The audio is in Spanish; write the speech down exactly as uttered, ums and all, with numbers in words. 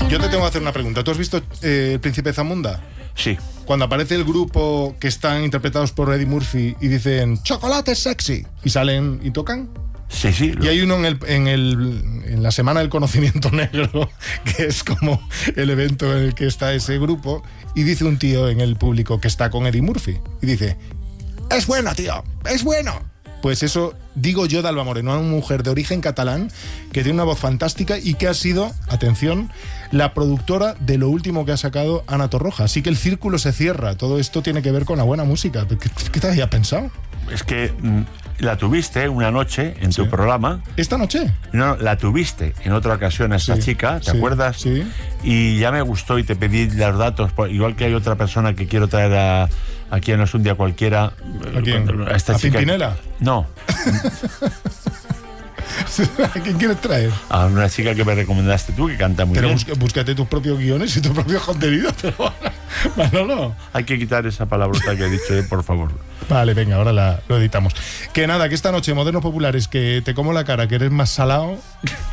Yo te tengo que hacer una pregunta. ¿Tú has visto eh, El Príncipe Zamunda? Sí. Cuando aparece el grupo que están interpretados por Eddie Murphy y dicen chocolate sexy y salen y tocan. Sí, sí. Y hay uno en, el, en, el, en la Semana del Conocimiento Negro, que es como el evento en el que está ese grupo, y dice un tío en el público que está con Eddie Murphy, y dice, es bueno, tío, es bueno. Pues eso digo yo de Alba Moreno, una mujer de origen catalán que tiene una voz fantástica y que ha sido, atención, la productora de lo último que ha sacado Ana Torroja. Así que el círculo se cierra. Todo esto tiene que ver con la buena música. ¿Qué, qué te habías pensado? Es que mm, la tuviste una noche en Sí. tu programa. ¿Esta noche? No, la tuviste en otra ocasión a esta Sí, chica, ¿te sí, acuerdas? sí. Y ya me gustó y te pedí los datos, pues, igual que hay otra persona que quiero traer a, aquí en Es un día cualquiera. ¿A quién? A esta ¿A chica. Pimpinela? No, ¿A quién quieres traer? a una chica que me recomendaste tú, que canta muy Pero bien. busca- búscate tus propios guiones y tus propios contenidos. Pero Manolo. Hay que quitar esa palabrota que he dicho, eh, por favor. Vale, venga, ahora la, lo editamos. Que nada, que esta noche, Modernos Populares, que te como la cara, que eres más salado.